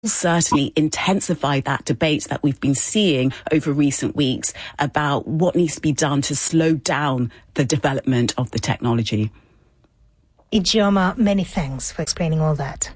certainly intensify that debate that we've been seeing over recent weeks about what needs to be done to slow down the development of the technology. Ijeoma, many thanks for explaining all that.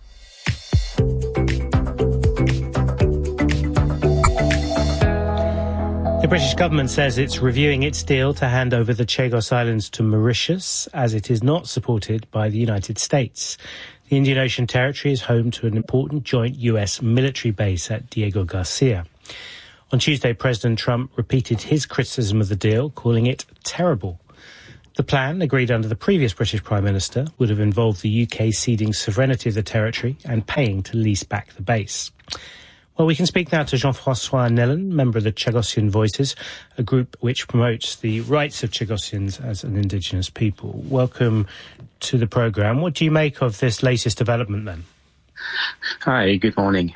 The British government says it's reviewing its deal to hand over the Chagos Islands to Mauritius, as it is not supported by the United States. The Indian Ocean Territory is home to an important joint US military base at Diego Garcia. On Tuesday, President Trump repeated his criticism of the deal, calling it terrible. The plan, agreed under the previous British Prime Minister, would have involved the UK ceding sovereignty of the territory and paying to lease back the base. Well, we can speak now to Jean-François Nellen, member of the Chagosian Voices, a group which promotes the rights of Chagosians as an indigenous people. Welcome to the programme. What do you make of this latest development then? Hi, good morning.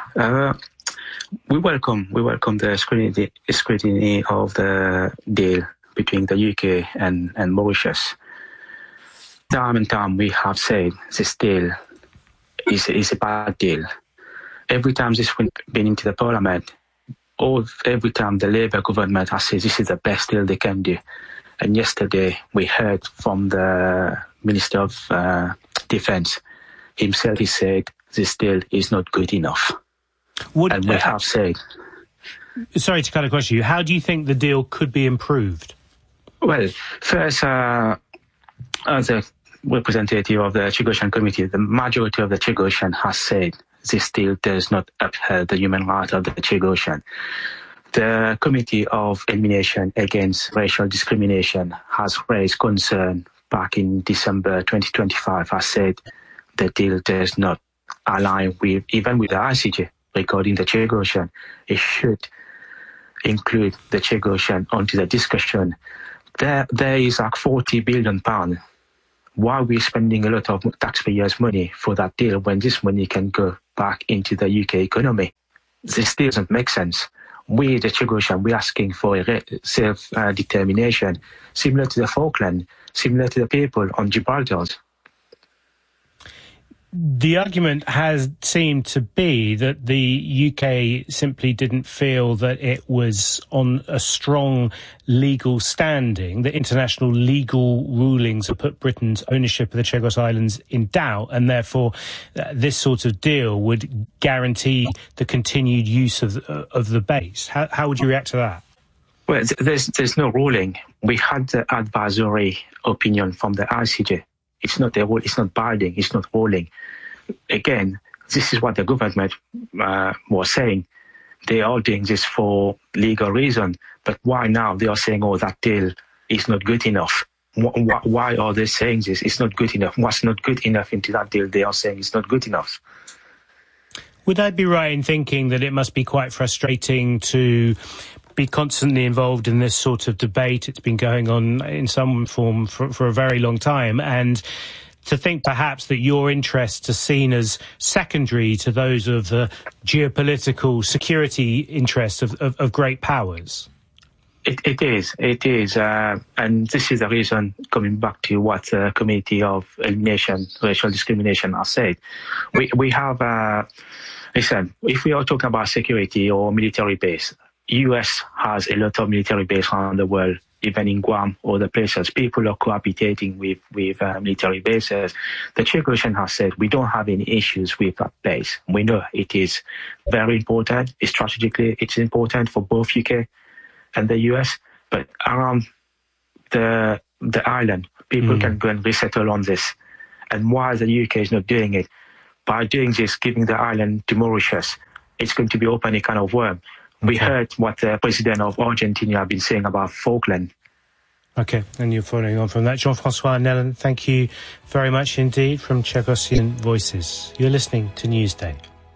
We welcome the scrutiny of the deal between the UK and Mauritius. Time and time we have said this deal is a bad deal. Every time this went been into the parliament, every time the Labour government has said this is the best deal they can do. And yesterday we heard from the Minister of Defence himself, he said this deal is not good enough. And we have said... Sorry to kind of question you, how do you think the deal could be improved? Well, first, as a representative of the Chagosian community, the majority of the Chagosian has said this deal does not uphold the human rights of the Chagosian. The Committee of Elimination Against Racial Discrimination has raised concern back in December 2025, has said the deal does not align with, even with the ICJ regarding the Chagosian. It should include the Chagosian onto the discussion. There is like £40 billion. Why are we spending a lot of taxpayers' money for that deal when this money can go back into the UK economy? This doesn't make sense. We, the Chagosian, we're asking for self-determination, similar to the Falkland, similar to the people on Gibraltar. The argument has seemed to be that the UK simply didn't feel that it was on a strong legal standing, that international legal rulings have put Britain's ownership of the Chagos Islands in doubt, and therefore this sort of deal would guarantee the continued use of the base. How would you react to that? Well, there's no ruling. We had the advisory opinion from the ICJ. It's not binding, it's not ruling. Again, this is what the government was saying. They are doing this for legal reason. But why now they are saying, oh, that deal is not good enough? Why are they saying this? It's not good enough. What's not good enough into that deal they are saying it's not good enough? Would I be right in thinking that it must be quite frustrating to be constantly involved in this sort of debate? It's been going on in some form for a very long time, and to think perhaps that your interests are seen as secondary to those of the geopolitical security interests of great powers. It is, and this is the reason, coming back to what the Committee of Elimination Racial Discrimination has said. We have, listen, if we are talking about security or military base, US has a lot of military base around the world, even in Guam or other places. People are cohabitating with military bases. The Chagosian has said we don't have any issues with that base. We know it is very important. Strategically, it's important for both UK and the US. But around the island, people can go and resettle on this. And why the UK is not doing it? By doing this, giving the island to Mauritius, it's going to be open a kind of worm. We heard what the president of Argentina has been saying about Falkland. OK, and you're following on from that. Jean-François Nellen, thank you very much indeed from Chagosian Voices. You're listening to Newsday.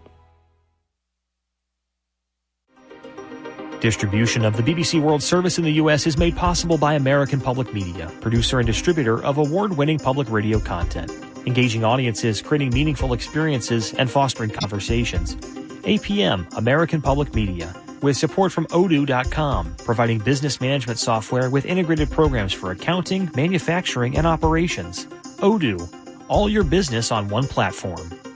Distribution of the BBC World Service in the U.S. is made possible by American Public Media, producer and distributor of award-winning public radio content, engaging audiences, creating meaningful experiences, and fostering conversations. APM, American Public Media, with support from Odoo.com, providing business management software with integrated programs for accounting, manufacturing, and operations. Odoo, all your business on one platform.